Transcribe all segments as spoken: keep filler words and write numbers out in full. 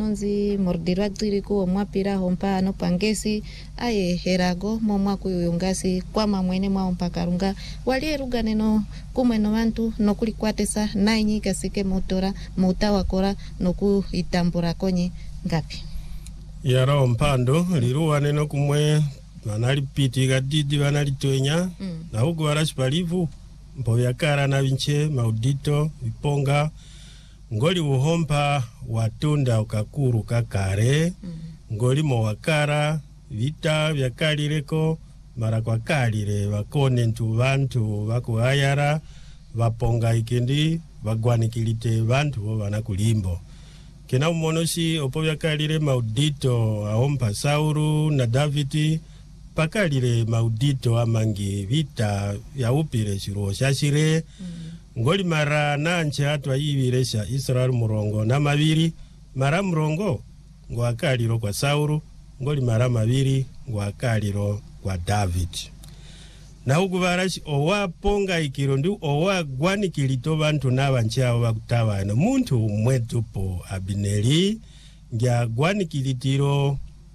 monzi mordirwa tiriku omwapira hompa no pangesi aye herago momwa kuyungasi kwa mamwene mwa ompakarunga wali erugane no kumweno bantu no kulikwatesa nainyi kasike motora mutawakora no kuitambura konye ngapi yara ompando liruwane no kumwe manali piti gadidi banali twenya mm. na huko warashipalivu mpo yakara na vinche maudito viponga ngoli uhompa watunda ukakuru kakare mm. ngoli mo wakara vita vyakalireko mara kwa kalire wakone ntu bantu wakuhayara waponga ikindi wagwanikilite bantu wanakulimbo kena umonoshi opo vyakalire maudito ahompa Sauru na Davidi pakalire maudito amangi vita ya upire shiro shashire mm. ngoli mara nanche hatwa yiviresha Israel murongo na maviri mara murongo ngo akaliro kwa Sauru ngoli mara maviri ngo akaliro kwa David na huku varashi owa ponga ikirondu owa gwani kilito bantu nabanchao bakutawana muntu umwetupo Abineri ngya gwani kilitiro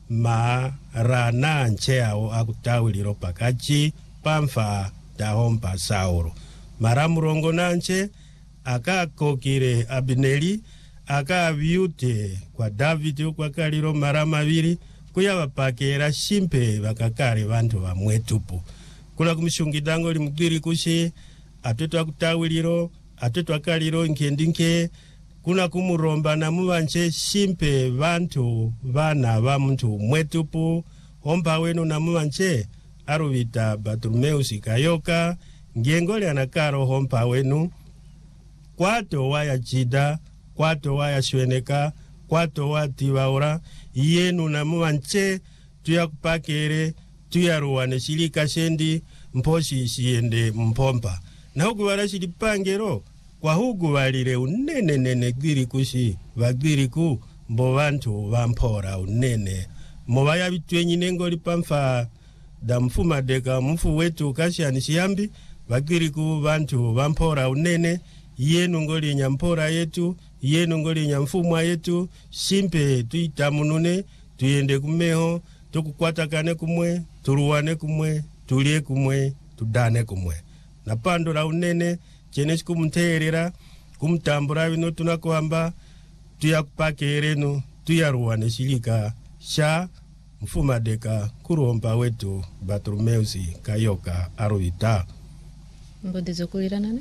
marana ncheao akutawiliro pakachi pamfa dahompa Sauru mara murongo nanche akakokire Abineri akavyute kwa David kwa kaliro mara maviri kuyabapakera shimpe bakakare bantu bamwetupo kula kumishungidango limugiri kushi atetu akutawiliro atetu akaliro nkendinke kuna kumuromba na mubanche shimpe bantu bana ba muntu mwetupu hompa wenu na mubanche arubita Bartolomeusi Kayoka ngengole anakaro hompa wenu kwato waya jida kwato waya shweneka kwato wati waura yenu na mubanche tuyakupakere tuyaruwane shilika shendi mposhi shiende mpompa na huku warashili pangero kwa huku walire unene nene giri kushi wagiri ku mbo bantu wampora unene mwaya bitwenyi nengoli pamfa da mfuma deka mfu wetu kashi anishiambi wagiri ku bantu wampora unene yenu ngoli nyampora yetu yenu ngoli nyamfumwa yetu simpe tuitamunune tuyende kumeho tukukwata kane kumwe turuwane kumwe tulie kumwe tudane kumwe na pando la unene cheneshi kumterera kumtambura bino tunakwamba tuyakupakerenu tuyaruwane shilika sha mfuma deka kuromba wetu Bartolomeusi Kayoka arubita mbodezo kulira nane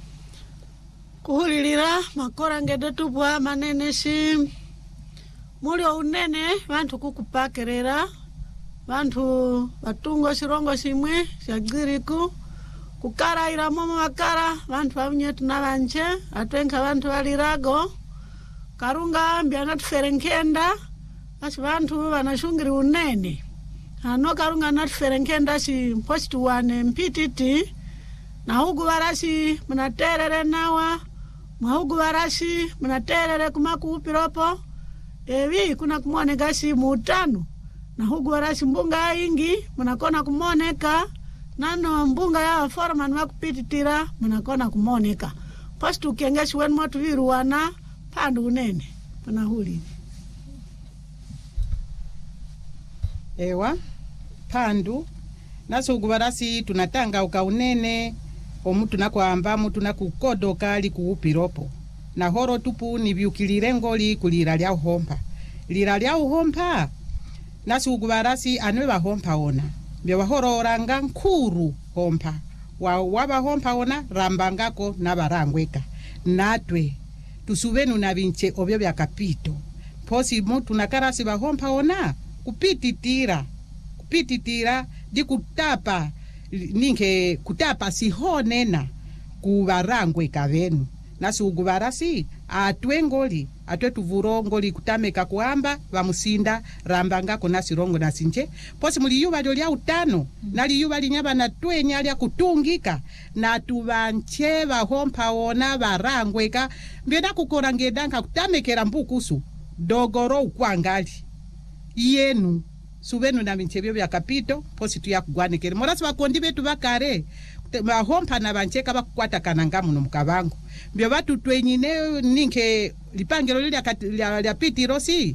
kuhulilira makora ngede tubwa manene shi mulio unene bantu kukupakerera bantu batungo shirongo shimwe shagiriku kukara ira momo wakara bantu babunyetu nabanje atwenka bantu balirago karunga mbyana tuferenkenda basi bantu banashungiri unene ano karunga natuferenkenda shi postu wane mpititi na hugu barashi munaterere nawa mwahugu barashi munaterere kumakuupiropo evi kuna kumoneka shi mutano na hugu barashi mbunga ingi munakona kumoneka nano mbunga ya foreman wakupititira munakona kumoneka postu kengeshi wenu motu viruwana pandu unene panahuli ewa pandu naso ugubarasi tunatanga ukaunene omutu nakwamba mutu nakukodoka ali kuupiropo na horo tupu ni byukilire ngoli kulira lya uhompa lira lya uhompa naso ugubarasi anwe bahompa ona bya bahoro oranga nkuru hompa wa waba hompa ona rambangako nabarangweka natwe tusubenu na binche obyo bya kapito posi mutu nakarasi bahompa ona kupititira kupititira di kutapa ninke kutapa sihonena kubarangwe kavenu nasi ugubarasi atwengoli atwetuvuro ngoli kutameka kuamba bamusinda rambangako nasi rongo nasinche posi muli yuba lya utano mm. nali yuba linyaba na twenya lya kutungika na tubanche bahompa ona barangweka mbena kukora ngedanka kutamekera mbukusu dogoro ukwangali yenu subenu na minchebyo bya kapito posi tuyakugwanekere morasi bakondi betu bakare bahompa na bancheka bakukwata kananga muno mukabango mbyo batu twenyine ninke lipangelo lya lya piti rosi